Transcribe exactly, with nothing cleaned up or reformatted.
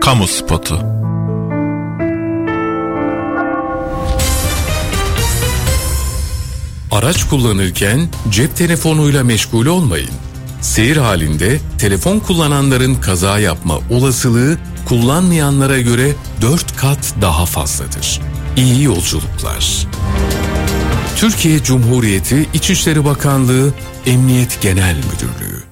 Kamu spotu. Araç kullanırken cep telefonuyla meşgul olmayın. Seyir halinde telefon kullananların kaza yapma olasılığı kullanmayanlara göre dört kat daha fazladır. İyi yolculuklar. Türkiye Cumhuriyeti İçişleri Bakanlığı Emniyet Genel Müdürlüğü.